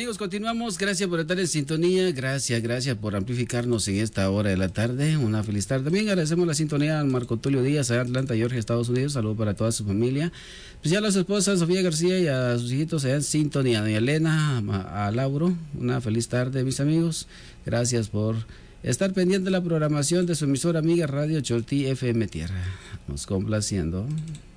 amigos, continuamos. Gracias por estar en sintonía. Gracias por amplificarnos en esta hora de la tarde. Una feliz tarde. También agradecemos la sintonía a Marco Tulio Díaz, allá en Atlanta, Georgia, Estados Unidos. Saludos para toda su familia. Especial a su esposa Sofía García y a sus hijitos allá en sintonía. Doña Elena, a Lauro. Una feliz tarde, mis amigos. Gracias por estar pendiente de la programación de su emisora amiga Radio Cholti FM Tierra. Nos complaciendo.